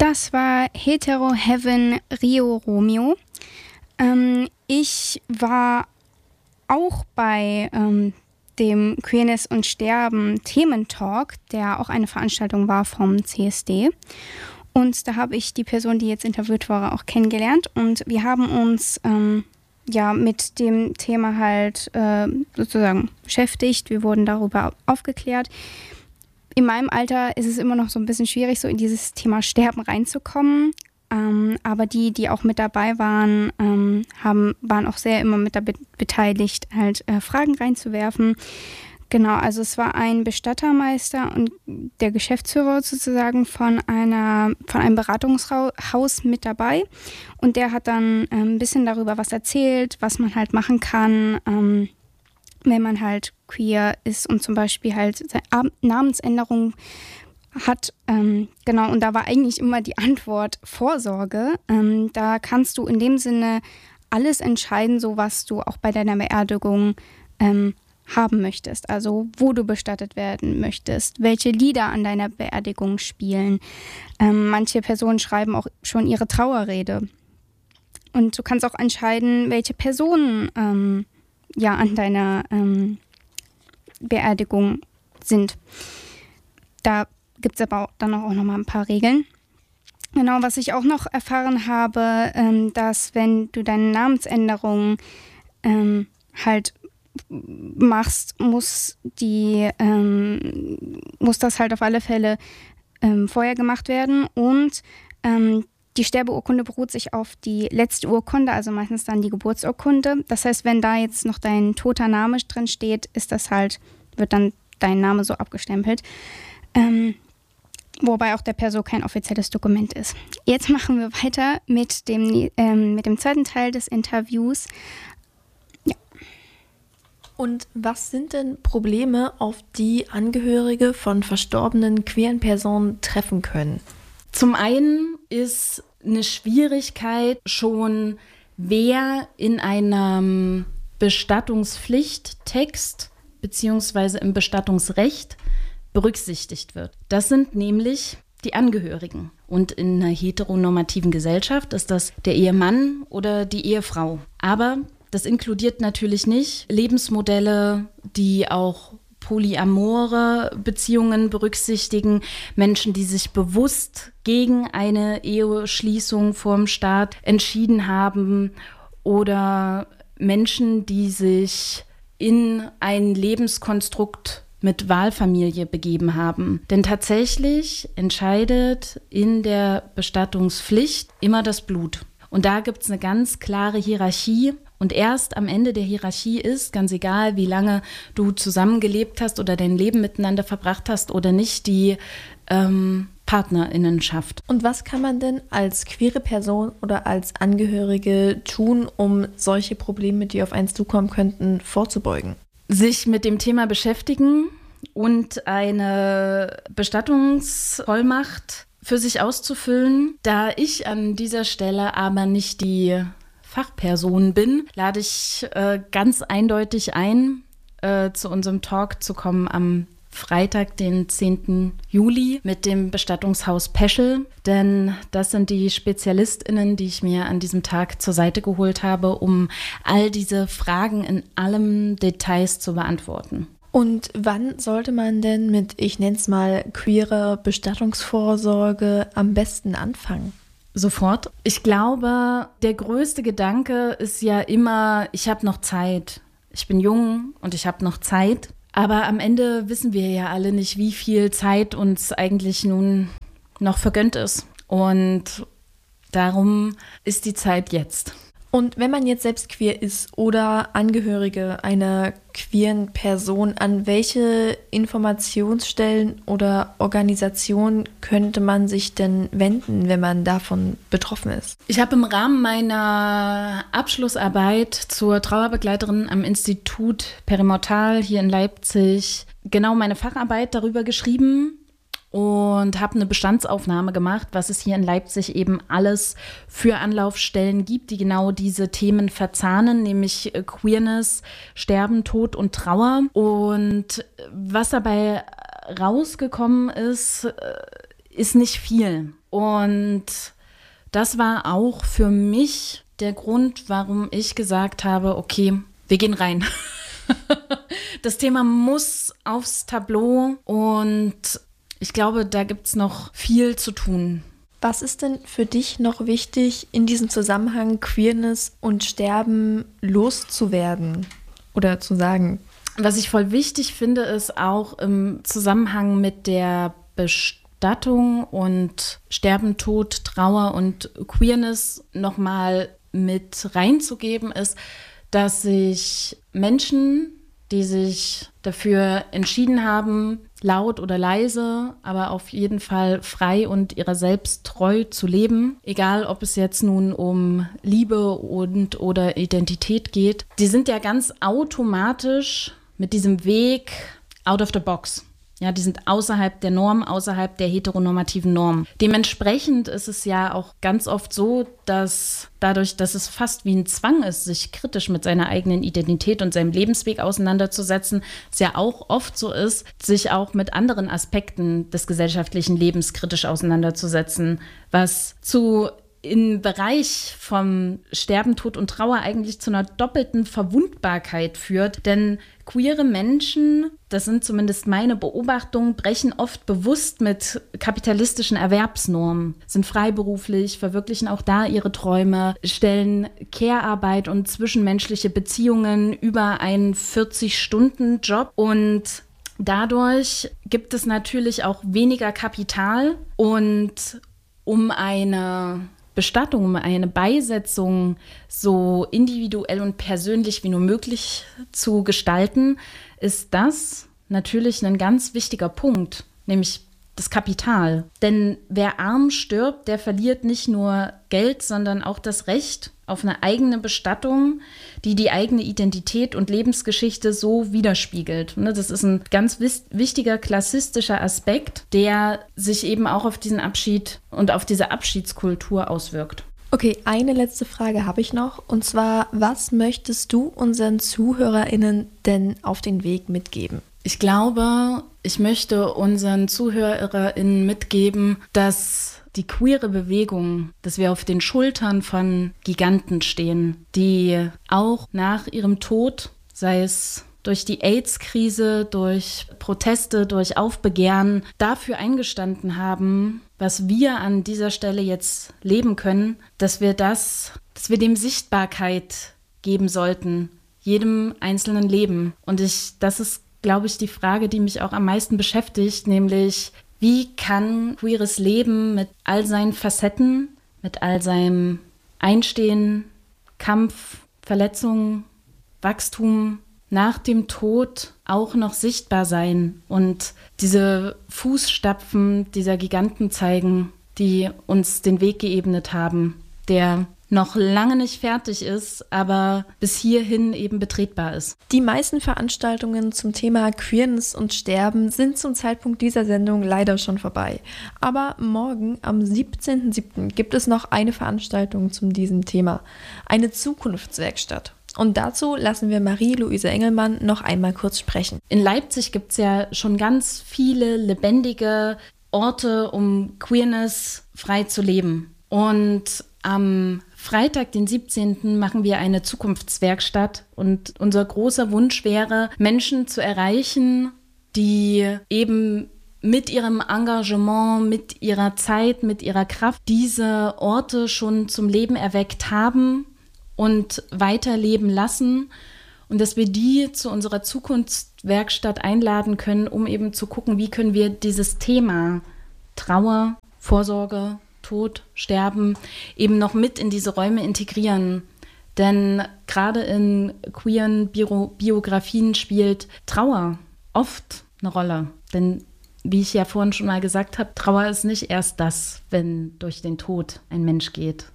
Das war Hetero Heaven Rio Romeo. Ich war auch bei dem Queerness und Sterben Thementalk, der auch eine Veranstaltung war vom CSD. Und da habe ich die Person, die jetzt interviewt wurde, auch kennengelernt. Und wir haben uns mit dem Thema halt sozusagen beschäftigt. Wir wurden darüber aufgeklärt. In meinem Alter ist es immer noch so ein bisschen schwierig, so in dieses Thema Sterben reinzukommen. Aber die auch mit dabei waren, waren auch sehr immer mit beteiligt, halt Fragen reinzuwerfen. Genau, also es war ein Bestattermeister und der Geschäftsführer sozusagen von einem Beratungshaus mit dabei. Und der hat dann ein bisschen darüber was erzählt, was man halt machen kann, wenn man halt queer ist und zum Beispiel halt Namensänderung hat. Genau, und da war eigentlich immer die Antwort Vorsorge. Da kannst du in dem Sinne alles entscheiden, so was du auch bei deiner Beerdigung haben möchtest. Also wo du bestattet werden möchtest, welche Lieder an deiner Beerdigung spielen. Manche Personen schreiben auch schon ihre Trauerrede. Und du kannst auch entscheiden, welche Personen an deiner Beerdigung sind. Da gibt es aber dann auch noch mal ein paar Regeln. Genau, was ich auch noch erfahren habe, dass wenn du deine Namensänderung halt machst, muss das halt auf alle Fälle vorher gemacht werden. Und die Sterbeurkunde beruht sich auf die letzte Urkunde, also meistens dann die Geburtsurkunde. Das heißt, wenn da jetzt noch dein toter Name drin steht, wird dann dein Name so abgestempelt. Wobei auch der Perso kein offizielles Dokument ist. Jetzt machen wir weiter mit dem zweiten Teil des Interviews. Ja. Und was sind denn Probleme, auf die Angehörige von verstorbenen queeren Personen treffen können? Zum einen ist eine Schwierigkeit schon, wer in einem Bestattungspflichttext bzw. im Bestattungsrecht berücksichtigt wird. Das sind nämlich die Angehörigen. Und in einer heteronormativen Gesellschaft ist das der Ehemann oder die Ehefrau. Aber das inkludiert natürlich nicht Lebensmodelle, die auch polyamore Beziehungen berücksichtigen, Menschen, die sich bewusst gegen eine Eheschließung vorm Staat entschieden haben oder Menschen, die sich in ein Lebenskonstrukt mit Wahlfamilie begeben haben. Denn tatsächlich entscheidet in der Bestattungspflicht immer das Blut. Und da gibt es eine ganz klare Hierarchie. Und erst am Ende der Hierarchie ist, ganz egal, wie lange du zusammengelebt hast oder dein Leben miteinander verbracht hast oder nicht, die Partnerinnenschaft. Und was kann man denn als queere Person oder als Angehörige tun, um solche Probleme, die auf einen zukommen könnten, vorzubeugen? Sich mit dem Thema beschäftigen und eine Bestattungsvollmacht für sich auszufüllen. Da ich an dieser Stelle aber nicht die Fachperson bin, lade ich ganz eindeutig ein, zu unserem Talk zu kommen am Freitag, den 10. Juli mit dem Bestattungshaus Peschel. Denn das sind die SpezialistInnen, die ich mir an diesem Tag zur Seite geholt habe, um all diese Fragen in allem Details zu beantworten. Und wann sollte man denn mit, ich nenne es mal, queerer Bestattungsvorsorge am besten anfangen? Sofort. Ich glaube, der größte Gedanke ist ja immer, ich habe noch Zeit. Ich bin jung und ich habe noch Zeit. Aber am Ende wissen wir ja alle nicht, wie viel Zeit uns eigentlich nun noch vergönnt ist. Und darum ist die Zeit jetzt. Und wenn man jetzt selbst queer ist oder Angehörige einer queeren Person, an welche Informationsstellen oder Organisationen könnte man sich denn wenden, wenn man davon betroffen ist? Ich habe im Rahmen meiner Abschlussarbeit zur Trauerbegleiterin am Institut Perimortal hier in Leipzig genau meine Facharbeit darüber geschrieben. Und habe eine Bestandsaufnahme gemacht, was es hier in Leipzig eben alles für Anlaufstellen gibt, die genau diese Themen verzahnen, nämlich Queerness, Sterben, Tod und Trauer. Und was dabei rausgekommen ist, ist nicht viel. Und das war auch für mich der Grund, warum ich gesagt habe, okay, wir gehen rein. Das Thema muss aufs Tableau und ich glaube, da gibt es noch viel zu tun. Was ist denn für dich noch wichtig, in diesem Zusammenhang Queerness und Sterben loszuwerden oder zu sagen? Was ich voll wichtig finde, ist auch im Zusammenhang mit der Bestattung und Sterben, Tod, Trauer und Queerness nochmal mit reinzugeben, ist, dass sich Menschen, die sich dafür entschieden haben, laut oder leise, aber auf jeden Fall frei und ihrer selbst treu zu leben, egal ob es jetzt nun um Liebe und oder Identität geht, die sind ja ganz automatisch mit diesem Weg out of the box. Ja, die sind außerhalb der Norm, außerhalb der heteronormativen Norm. Dementsprechend ist es ja auch ganz oft so, dass dadurch, dass es fast wie ein Zwang ist, sich kritisch mit seiner eigenen Identität und seinem Lebensweg auseinanderzusetzen, es ja auch oft so ist, sich auch mit anderen Aspekten des gesellschaftlichen Lebens kritisch auseinanderzusetzen, was im Bereich vom Sterben, Tod und Trauer eigentlich zu einer doppelten Verwundbarkeit führt. Denn queere Menschen, das sind zumindest meine Beobachtungen, brechen oft bewusst mit kapitalistischen Erwerbsnormen, sind freiberuflich, verwirklichen auch da ihre Träume, stellen Care-Arbeit und zwischenmenschliche Beziehungen über einen 40-Stunden-Job und dadurch gibt es natürlich auch weniger Kapital und um eine Bestattung, um eine Beisetzung so individuell und persönlich wie nur möglich zu gestalten, ist das natürlich ein ganz wichtiger Punkt, nämlich das Kapital. Denn wer arm stirbt, der verliert nicht nur Geld, sondern auch das Recht auf eine eigene Bestattung, die die eigene Identität und Lebensgeschichte so widerspiegelt. Das ist ein ganz wichtiger klassistischer Aspekt, der sich eben auch auf diesen Abschied und auf diese Abschiedskultur auswirkt. Okay, eine letzte Frage habe ich noch. Und zwar, was möchtest du unseren ZuhörerInnen denn auf den Weg mitgeben? Ich glaube, ich möchte unseren ZuhörerInnen mitgeben, dass die queere Bewegung, dass wir auf den Schultern von Giganten stehen, die auch nach ihrem Tod, sei es durch die AIDS-Krise, durch Proteste, durch Aufbegehren, dafür eingestanden haben, was wir an dieser Stelle jetzt leben können, dass wir dem Sichtbarkeit geben sollten, jedem einzelnen Leben. Und das ist, glaube ich, die Frage, die mich auch am meisten beschäftigt, nämlich wie kann queeres Leben mit all seinen Facetten, mit all seinem Einstehen, Kampf, Verletzungen, Wachstum nach dem Tod auch noch sichtbar sein und diese Fußstapfen dieser Giganten zeigen, die uns den Weg geebnet haben, der noch lange nicht fertig ist, aber bis hierhin eben betretbar ist. Die meisten Veranstaltungen zum Thema Queerness und Sterben sind zum Zeitpunkt dieser Sendung leider schon vorbei. Aber morgen, am 17.07., gibt es noch eine Veranstaltung zu diesem Thema, eine Zukunftswerkstatt. Und dazu lassen wir Marie-Louise Engelmann noch einmal kurz sprechen. In Leipzig gibt es ja schon ganz viele lebendige Orte, um Queerness frei zu leben. Und am Freitag, den 17. machen wir eine Zukunftswerkstatt und unser großer Wunsch wäre, Menschen zu erreichen, die eben mit ihrem Engagement, mit ihrer Zeit, mit ihrer Kraft diese Orte schon zum Leben erweckt haben und weiterleben lassen und dass wir die zu unserer Zukunftswerkstatt einladen können, um eben zu gucken, wie können wir dieses Thema Trauer, Vorsorge, Tod, Sterben eben noch mit in diese Räume integrieren. Denn gerade in queeren Biografien spielt Trauer oft eine Rolle. Denn wie ich ja vorhin schon mal gesagt habe, Trauer ist nicht erst das, wenn durch den Tod ein Mensch geht,